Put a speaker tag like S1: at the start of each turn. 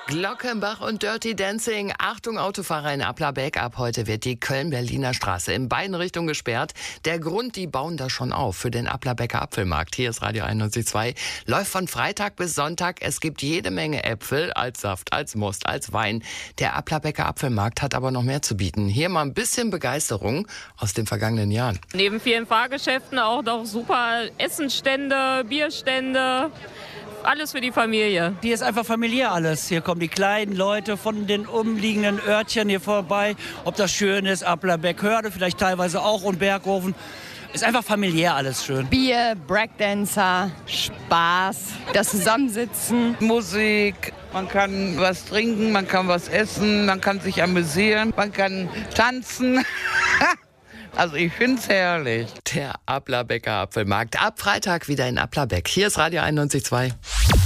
S1: Glockenbach und Dirty Dancing. Achtung, Autofahrer in Applerbeck. Ab heute wird die Köln-Berliner Straße in beiden Richtungen gesperrt. Der Grund, die bauen da schon auf für den Applerbecker Apfelmarkt. Hier ist Radio 91.2. Läuft von Freitag bis Sonntag. Es gibt jede Menge Äpfel als Saft, als Most, als Wein. Der Applerbecker Apfelmarkt hat aber noch mehr zu bieten. Hier mal ein bisschen Begeisterung aus den vergangenen Jahren.
S2: Neben vielen Fahrgeschäften auch noch super Essenstände, Bierstände. Alles für die Familie.
S3: Hier ist einfach familiär alles. Hier kommen die kleinen Leute von den umliegenden Örtchen hier vorbei. Ob das schön ist, Applerbeck, Hörde vielleicht teilweise auch und Berghofen. Ist einfach familiär alles schön.
S4: Bier, Breakdancer, Spaß, das Zusammensitzen.
S5: Musik, man kann was trinken, man kann was essen, man kann sich amüsieren, man kann tanzen. Also ich find's herrlich.
S1: Der Applerbecker Apfelmarkt ab Freitag wieder in Applerbeck. Hier ist Radio 91.2.